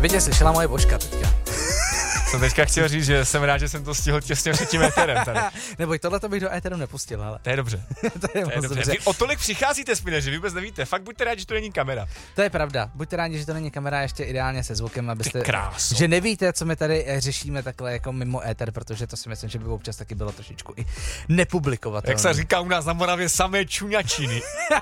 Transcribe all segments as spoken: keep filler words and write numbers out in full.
Kdyby tě slyšela moje božka teďka. Jsem teďka chtěl říct, že jsem rád, že jsem to stihl těsně před tím éterem tady. Neboj, tohle to bych do éteru nepustil, ale. To je dobře. to je, to je dobře. dobře. Vy o tolik přicházíte, spineři, vy vůbec nevíte. Fakt buďte rádi, že to není kamera. To je pravda. Buďte rádi, že to není kamera, ještě ideálně se zvukem, abyste. Ty kráso. Že nevíte, co my tady řešíme takhle jako mimo éter, protože to si myslím, že by občas taky bylo trošičku i nepublikovatelné. Jak se říká u nás na Moravě, samé čuňačiny.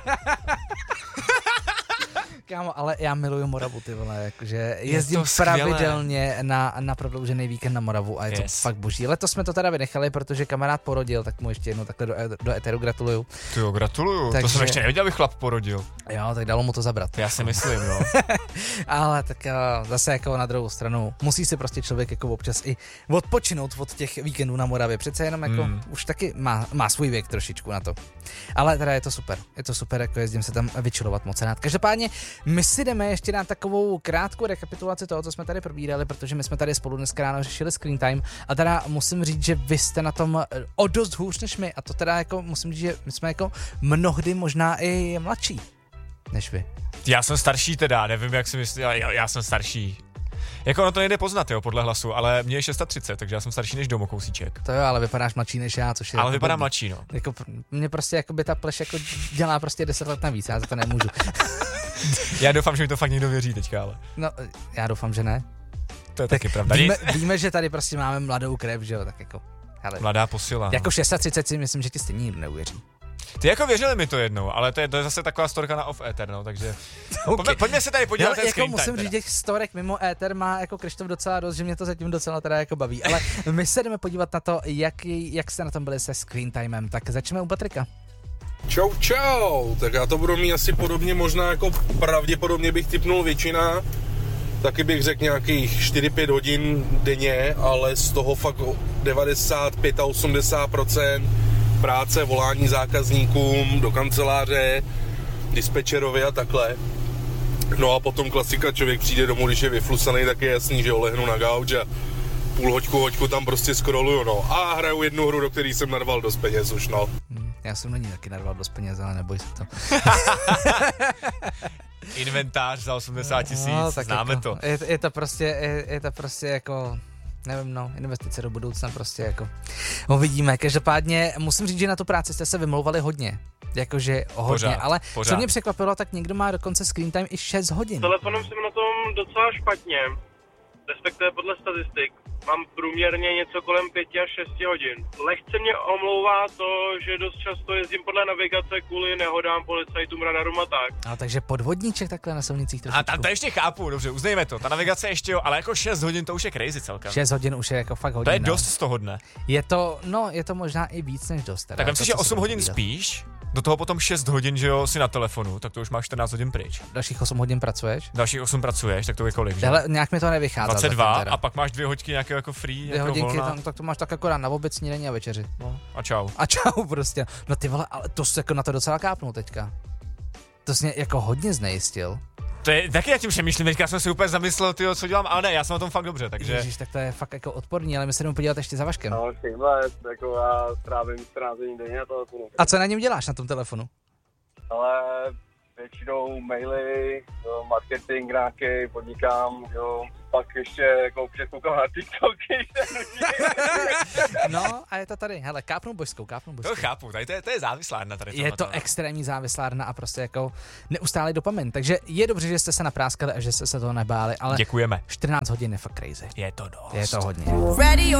Kámo, ale já miluju Moravu, ty vole, jakože jezdím pravidelně na, na prodloužený víkend na Moravu a je yes. to fakt boží. Letos jsme to teda vynechali, protože kamarád porodil, tak mu ještě jednou takhle do, do éteru gratuluju. Ty jo, gratuluju, takže... to jsem ještě nevěděl, aby chlap porodil. Jo, tak dalo mu to zabrat. Já si myslím, no. Ale tak zase jako na druhou stranu, musí si prostě člověk jako občas i odpočinout od těch víkendů na Moravě. Přece jenom jako hmm. už taky má, má svůj věk trošičku na to. Ale teda je to super, je to super, jako jezdím se tam vyčilovat moc rád. Každopádně my si jdeme ještě na takovou krátkou rekapitulaci toho, co jsme tady probírali, protože my jsme tady spolu dneska ráno řešili screen time a teda musím říct, že vy jste na tom o dost hůř než my a to teda jako musím říct, že my jsme jako mnohdy možná i mladší než vy. Já jsem starší teda, nevím, jak si myslí, ale já, já jsem starší. Jako ono to nejde poznat, jo, podle hlasu, ale mě je třicet šest, takže já jsem starší než Domo kousíček. To jo, ale vypadáš mladší než já, což je... Ale jako vypadá blbý. mladší, no. Jako, mě prostě jako by ta pleš jako dělá prostě deset let navíc, já za to nemůžu. Já doufám, že mi to fakt někdo věří teďka, ale... No, já doufám, že ne. To je tak taky pravda. Víme, víme, že tady prostě máme mladou krev, že jo, tak jako... Hele, mladá posila. Jako no. třicet šest si myslím, že ti stejně nikdo neuvěří. Ty jako věřili mi to jednou, ale to je, to je zase taková storka na off-éter, no, takže... Okay. Pojďme, pojďme se tady podívat no, ten jako screen musím time, říct, těch storek mimo éter má jako Krištof docela dost, že mě to zatím docela teda jako baví. Ale my se jdeme podívat na to, jak, jak jste na tom byli se screen timem. Tak začneme u Patrika. Čau, čau, tak já to budu mít asi podobně, možná jako pravděpodobně bych tipnul většina, taky bych řekl nějakých čtyři pět hodin denně, ale z toho fakt devadesát pět až osmdesát procent práce, volání zákazníkům do kanceláře, dispečerovi a takhle. No a potom klasika, člověk přijde domů, když je vyflusaný, tak je jasný, že olehnu na gauč a půl hoďku, hoďku tam prostě scrolluju, no. A hraju jednu hru, do které jsem narval dost peněz už, no. Hmm, já jsem na ní taky narval dost peněz, ale neboj se to. Inventář za osmdesát tisíc, no, známe jako, to. Je, je to prostě, je, je to prostě jako... Nevím, no, investice do budoucna prostě jako uvidíme. Každopádně musím říct, že na tu práci jste se vymlouvali hodně. Jakože hodně, pořád, ale pořád. Co mě překvapilo, tak někdo má dokonce screen time i šest hodin. S telefonem jsem na tom docela špatně, respektive podle statistik. Mám průměrně něco kolem pěti až šesti hodin. Lehce mě omlouvá to, že dost často jezdím podle navigace kvůli nehodám, policajtům, radarům a tak. A takže podvodníček takhle na silnicích trošičku. A tam to ještě chápu, dobře, uznejme to. Ta navigace ještě jo, ale jako šest hodin to už je crazy celkem. šest hodin už je jako fakt hodin. To je no. dost z toho dne. Je to, no, je to možná i víc než dost. Teda, tak vem si, že osm hodin povídat. spíš, do toho potom šest hodin, že jo, si na telefonu, tak to už máš čtrnáct hodin pryč. Dalších osm hodin pracuješ? Dalších osm pracuješ, tak to je kolik, že? Ale nějak mi to nevychází. dvacet dva a pak máš dvě hoďky nějakého jako free, dvě jako hodinky, volna. tam, tak to máš tak akorát na oběd, snídaní a večeři. No, a čau. A čau prostě. No ty vole, ale to se jako na to docela kápnu teďka. To jsi mě jako hodně znejistil. To je, taky já tím přemýšlím, teďka jsem si úplně zamyslel, tyjo, co dělám, ale ne, já jsem na tom fakt dobře, takže... Ježiš, tak to je fakt jako odporný, ale my se jdeme podívat ještě za Vaškem. No, tímhle, jako já strávím čtrnáct hodin denně na telefonu. A co na něm děláš na tom telefonu? Ale většinou maily, jo, marketing nějaký, podnikám, jo, pak ještě jako občas koukám na TikToky. No a je to tady, hele, kápnu božskou, kápnu božskou. To chápu, tady to je, to je závislárna tady. Je to extrémní závislárna a prostě jako neustálý dopamin, takže je dobře, že jste se napráskali a že jste se toho nebáli, ale děkujeme. čtrnáct hodin je fakt crazy. Je to dost. Je to hodně. Radio